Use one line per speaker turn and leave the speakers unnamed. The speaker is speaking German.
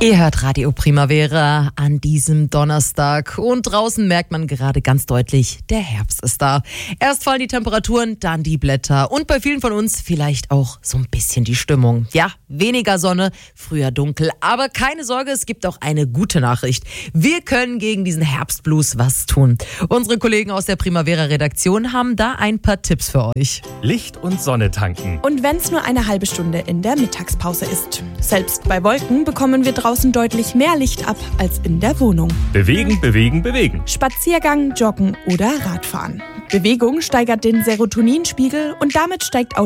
Ihr hört Radio Primavera an diesem Donnerstag und draußen merkt man gerade ganz deutlich, der Herbst ist da. Erst fallen die Temperaturen, dann die Blätter und bei vielen von uns vielleicht auch so ein bisschen die Stimmung. Ja, weniger Sonne, früher dunkel, aber keine Sorge, es gibt auch eine gute Nachricht. Wir können gegen diesen Herbstblues was tun. Unsere Kollegen aus der Primavera-Redaktion haben da ein paar Tipps für euch.
Licht und Sonne tanken.
Und wenn es nur eine halbe Stunde in der Mittagspause ist. Selbst bei Wolken bekommen wir draußen deutlich mehr Licht ab als in der Wohnung.
Bewegen, bewegen, bewegen.
Spaziergang, Joggen oder Radfahren. Bewegung steigert den Serotoninspiegel und damit steigt